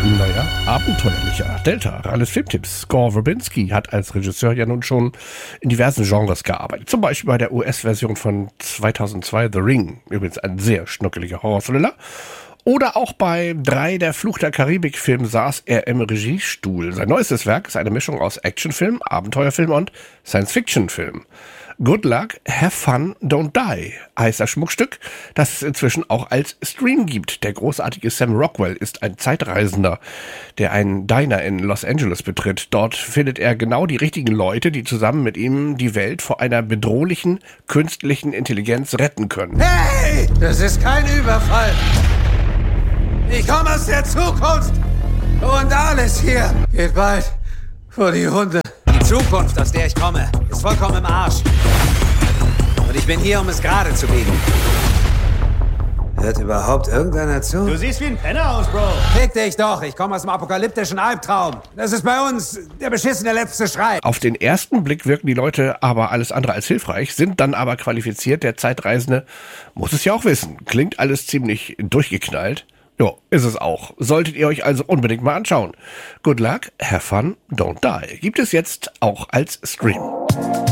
Naja, abenteuerlicher. Delta, alles Filmtipps. Gore Verbinski hat als Regisseur ja nun schon in diversen Genres gearbeitet. Zum Beispiel bei der US-Version von 2002 The Ring. Übrigens ein sehr schnuckeliger Horror-Thriller. Oder auch bei 3 der Fluch der Karibik-Film saß er im Regiestuhl. Sein neuestes Werk ist eine Mischung aus Actionfilm, Abenteuerfilm und Science-Fiction-Film. Good Luck, Have Fun, Don't Die heißt das Schmuckstück, das es inzwischen auch als Stream gibt. Der großartige Sam Rockwell ist ein Zeitreisender, der einen Diner in Los Angeles betritt. Dort findet er genau die richtigen Leute, die zusammen mit ihm die Welt vor einer bedrohlichen künstlichen Intelligenz retten können. Hey, das ist kein Überfall. Ich komme aus der Zukunft und alles hier geht bald vor die Hunde. Die Zukunft, aus der ich komme, ist vollkommen im Arsch. Und ich bin hier, um es gerade zu biegen. Hört überhaupt irgendeiner zu? Du siehst wie ein Penner aus, Bro. Fick dich doch, ich komme aus dem apokalyptischen Albtraum. Das ist bei uns der beschissene letzte Schrei. Auf den ersten Blick wirken die Leute aber alles andere als hilfreich, sind dann aber qualifiziert. Der Zeitreisende muss es ja auch wissen. Klingt alles ziemlich durchgeknallt. Ja, ist es auch. Solltet ihr euch also unbedingt mal anschauen. Good Luck, Have Fun, Don't Die. Gibt es jetzt auch als Stream.